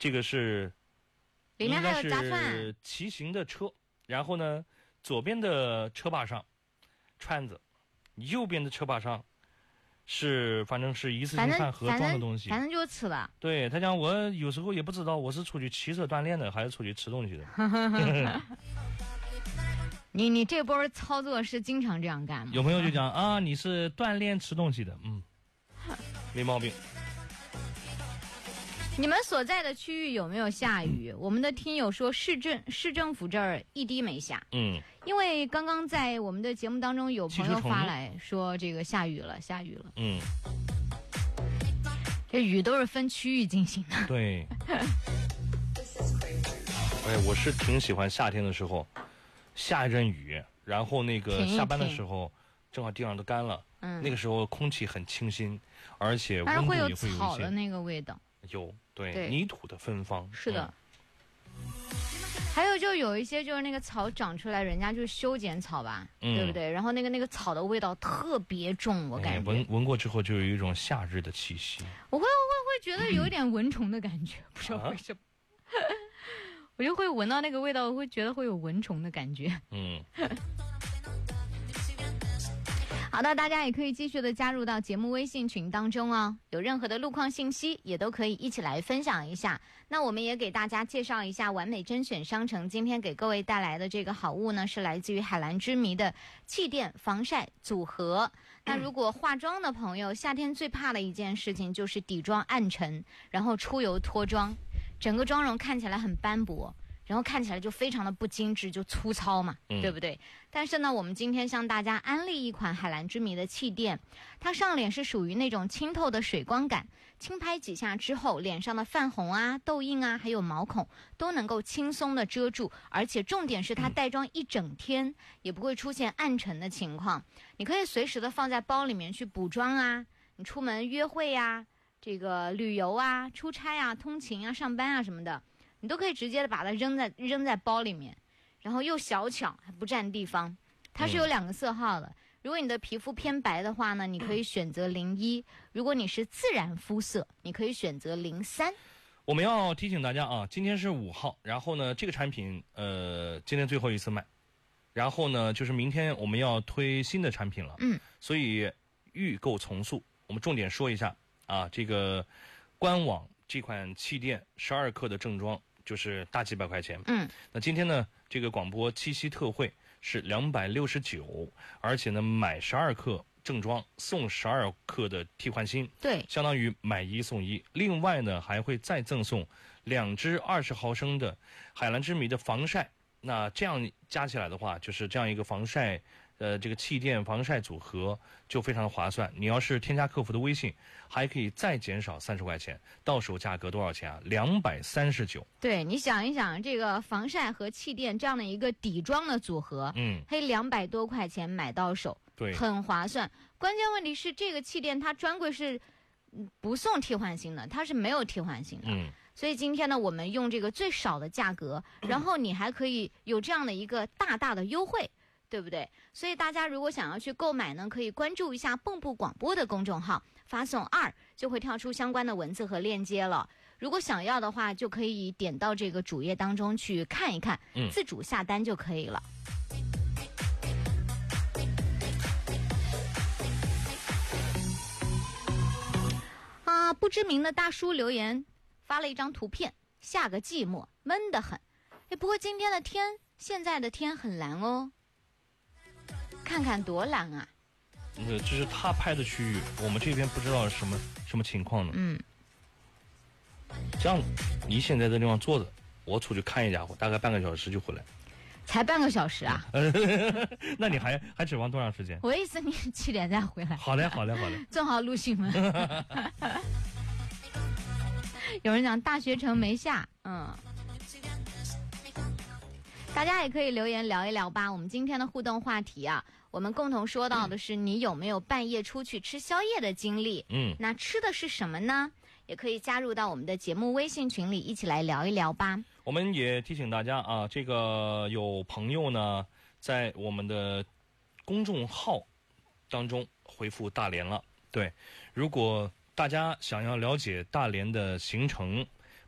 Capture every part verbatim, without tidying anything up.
这个是里面还有炸串， 是骑行的车，然后呢，左边的车把上串子，右边的车把上是反正是一次性饭盒装的东西， 反正就吃了。 对，他讲我有时候也不知道我是出去骑车锻炼的，还是出去吃东西的。 你你这波操作是经常这样干吗？ 有朋友就讲啊，你是锻炼吃东西的，嗯，没毛病。 你们所在的区域有没有下雨？我们的听友说市政市政府这儿一滴没下。 嗯， 因为刚刚在我们的节目当中有朋友发来说这个下雨了，下雨了。 嗯， 这雨都是分区域进行的。 对。哎，我是挺喜欢夏天的时候下一阵雨，然后那个下班的时候正好地上都干了，嗯，那个时候空气很清新，而且温度也会有一些， 会有草的那个味道。 有 对, 对泥土的芬芳。 是的、 嗯、 还有就有一些就是那个草长出来人家就修剪草吧、嗯、对不对，然后那个那个草的味道特别重，我感觉、 哎、闻闻过之后就有一种夏日的气息， 我会我会会觉得有点蚊虫的感觉、嗯、不知道为什么、啊、我就会闻到那个味道，我会觉得会有蚊虫的感觉。嗯好的，大家也可以继续的加入到节目微信群当中哦，有任何的路况信息也都可以一起来分享一下。那我们也给大家介绍一下完美甄选商城今天给各位带来的这个好物呢，是来自于海蓝之谜的气垫防晒组合。那如果化妆的朋友，夏天最怕的一件事情就是底妆暗沉，然后出油脱妆，整个妆容看起来很斑驳，然后看起来就非常的不精致，就粗糙嘛、嗯、对不对？但是呢，我们今天向大家安利一款海蓝之谜的气垫，它上脸是属于那种清透的水光感，轻拍几下之后，脸上的泛红啊、痘印啊还有毛孔都能够轻松的遮住，而且重点是它带妆一整天、嗯、也不会出现暗沉的情况，你可以随时的放在包里面去补妆啊，你出门约会啊、这个旅游啊、出差啊、通勤啊、上班啊什么的，你都可以直接的把它扔在扔在包里面，然后又小巧还不占地方。它是有两个色号的、嗯、如果你的皮肤偏白的话呢，你可以选择零一，如果你是自然肤色，你可以选择零三。 我们要提醒大家啊，今天是五号，然后呢这个产品呃今天最后一次卖，然后呢就是明天我们要推新的产品了，嗯，所以预购从速。我们重点说一下啊，这个官网这款气垫十二克的正装就是大几百块钱，嗯，那今天呢这个广播七夕特惠是两百六十九，而且呢买十二克正装送十二克的替换芯， 对， 相当于买一送一。另外呢还会再赠送两支二十毫升的海蓝之谜的防晒，那这样加起来的话，就是这样一个防晒呃，这个气垫防晒组合就非常的划算。你要是添加客服的微信，还可以再减少三十块钱，到手价格多少钱啊？两百三十九。 对，你想一想，这个防晒和气垫这样的一个底妆的组合，嗯，还两百多块钱买到手， 对， 很划算。关键问题是，这个气垫它专柜是不送替换芯的，它是没有替换芯的。嗯。所以今天呢，我们用这个最少的价格，然后你还可以有这样的一个大大的优惠。对不对？所以大家如果想要去购买呢，可以关注一下蚌埠广播的公众号，发送二就会跳出相关的文字和链接了。如果想要的话，就可以点到这个主页当中去看一看，嗯，自主下单就可以了。啊，不知名的大叔留言发了一张图片，下个寂寞，闷得很。哎，不过今天的天，现在的天很蓝哦。看看多蓝啊！ 呃，这是他拍的区域，我们这边不知道什么什么情况呢。嗯，这样，你现在在地方坐着，我出去看一家伙，大概半个小时就回来。 才半个小时啊？ 那你还还指望多长时间？ 我意思你七点再回来。 好嘞，好嘞，好嘞。 正好录新闻。有人讲大学城没下，嗯。大家也可以留言聊一聊吧。我们今天的互动话题啊，我们共同说到的是你有没有半夜出去吃宵夜的经历？嗯，那吃的是什么呢？也可以加入到我们的节目微信群里一起来聊一聊吧。 我们也提醒大家啊，这个有朋友呢在我们的公众号当中回复大连了。对，如果大家想要了解大连的行程，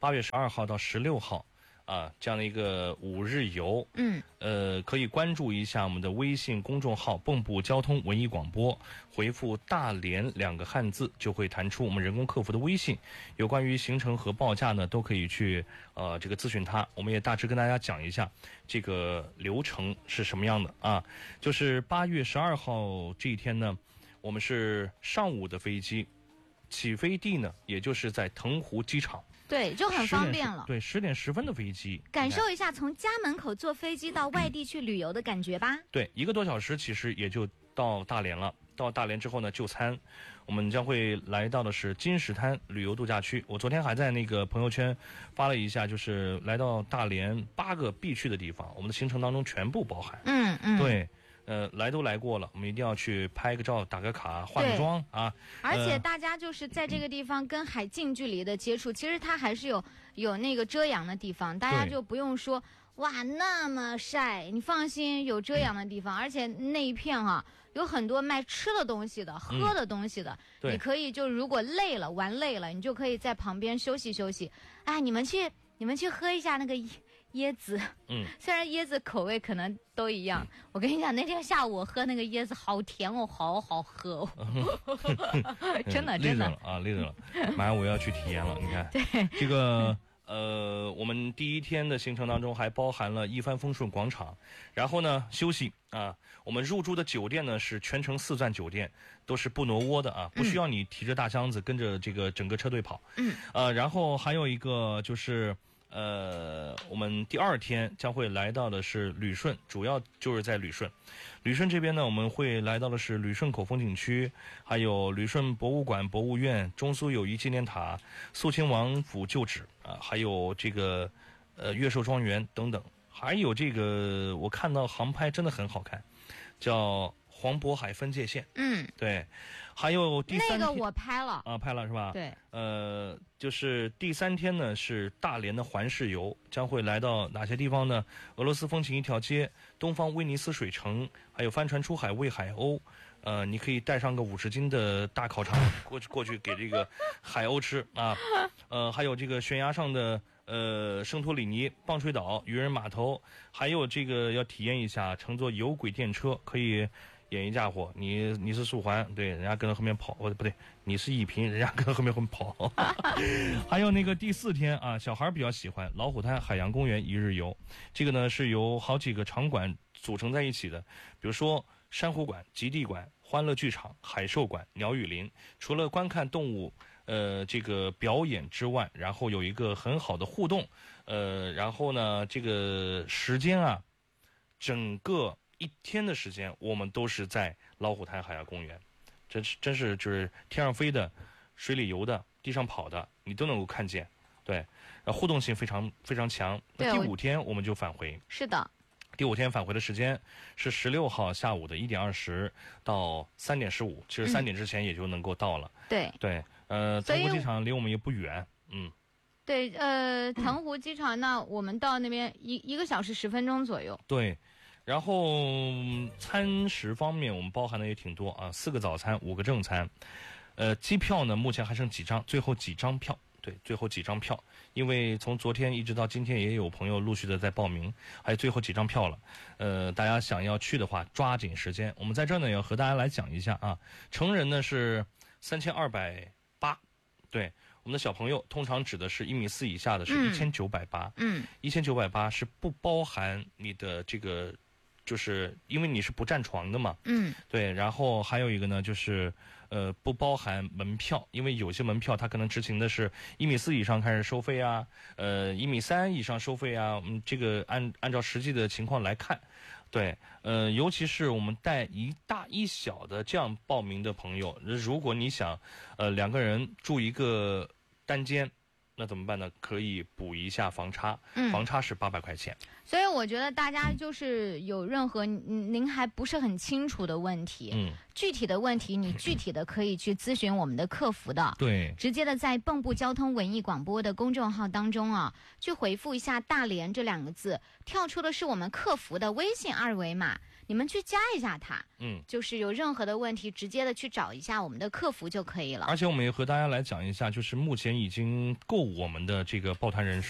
八月十二号到十六号。啊，这样的一个五日游， 嗯， 呃，可以关注一下我们的微信公众号“蚌埠交通文艺广播”，回复“大连”两个汉字，就会弹出我们人工客服的微信。有关于行程和报价呢，都可以去呃这个咨询他。我们也大致跟大家讲一下这个流程是什么样的啊。就是八月十二号这一天呢，我们是上午的飞机，起飞地呢，也就是在腾湖机场。 对，就很方便了。 对，十点十分的飞机， 感受一下从家门口坐飞机到外地去旅游的感觉吧。 对，一个多小时其实也就到大连了。到大连之后呢，就餐，我们将会来到的是金石滩旅游度假区。我昨天还在那个朋友圈发了一下，就是来到大连八个必去的地方，我们的行程当中全部包含。 嗯嗯。 对。呃，来都来过了，我们一定要去拍个照、打个卡、化个妆啊！ 而且大家就是在这个地方跟海近距离的接触，其实它还是有有那个遮阳的地方，大家就不用说哇那么晒，你放心，有遮阳的地方，而且那一片哈、啊、有很多卖吃的东西的、喝的东西的， 嗯、 你可以就如果累了、玩累了，你就可以在旁边休息休息。哎，你们去你们去喝一下那个。椰子， 嗯， 虽然椰子口味可能都一样，我跟你讲，那天下午我喝那个椰子好甜哦，好好喝哦，真的真的啊，累着了，马上我要去体验了。你看， 对这个呃，我们第一天的行程当中还包含了一帆风顺广场，然后呢休息啊，我们入住的酒店呢是全程四钻酒店，都是不挪窝的啊，不需要你提着大箱子跟着这个整个车队跑， 嗯， 呃，然后还有一个就是。呃，我们第二天将会来到的是旅顺，主要就是在旅顺。旅顺这边呢，我们会来到的是旅顺口风景区，还有旅顺博物馆、博物院、中苏友谊纪念塔、肃亲王府旧址啊，还有这个呃越寿庄园等等，还有这个我看到航拍真的很好看，叫黄渤海分界线。 嗯， 对。还有第三天那个我拍了啊，拍了是吧？ 对， 呃，就是第三天呢是大连的环市游，将会来到哪些地方呢？俄罗斯风情一条街、东方威尼斯水城，还有帆船出海喂海鸥。呃，你可以带上个五十斤的大烤肠过去过去给这个海鸥吃啊。呃，还有这个悬崖上的呃圣托里尼棒槌岛、渔人码头，还有这个要体验一下乘坐有轨电车，可以。演一家伙，你你是素环，对，人家跟着后面跑，不不对，你是一平，人家跟着后面后面跑。还有那个第四天啊，小孩比较喜欢老虎滩海洋公园一日游，这个呢是由好几个场馆组成在一起的，比如说珊瑚馆、极地馆、欢乐剧场、海兽馆、鸟语林。除了观看动物呃这个表演之外，然后有一个很好的互动，呃，然后呢这个时间啊，整个。一天的时间，我们都是在老虎滩海洋公园，真是真是就是天上飞的、水里游的、地上跑的，你都能够看见。对，互动性非常非常强。那第五天我们就返回。 是的。 第五天返回的时间是十六号下午的一点二十到三点十五，其实三点之前也就能够到了。 嗯、对对，呃，腾湖机场离我们也不远，嗯。 对，呃，腾湖机场那我们到那边一一个小时十分钟左右。 对。然后餐食方面，我们包含的也挺多啊，四个早餐，五个正餐。呃，机票呢，目前还剩几张，最后几张票，对，最后几张票，因为从昨天一直到今天，也有朋友陆续的在报名，还有最后几张票了。呃，大家想要去的话，抓紧时间。我们在这儿呢，也要和大家来讲一下啊，成人呢是三千二百八，对。我们的小朋友通常指的是一米四以下的是一千九百八， 嗯， 一千九百八是不包含你的这个。就是因为你是不占床的嘛， 嗯， 对，然后还有一个呢，就是呃不包含门票，因为有些门票它可能执行的是一米四以上开始收费啊，呃一米三以上收费啊，嗯，这个按按照实际的情况来看，对，呃，尤其是我们带一大一小的这样报名的朋友，如果你想呃两个人住一个单间。那怎么办呢？可以补一下房差， 嗯、 房差是八百块钱。 所以我觉得大家就是有任何您还不是很清楚的问题， 嗯， 具体的问题你具体的可以去咨询我们的客服的， 对， 直接的在蚌埠交通文艺广播的公众号当中啊，去回复一下大连这两个字，跳出的是我们客服的微信二维码。 你们去加一下他， 嗯， 就是有任何的问题，直接的去找一下我们的客服就可以了。 而且我们也和大家来讲一下，就是目前已经够我们的这个抱团人数。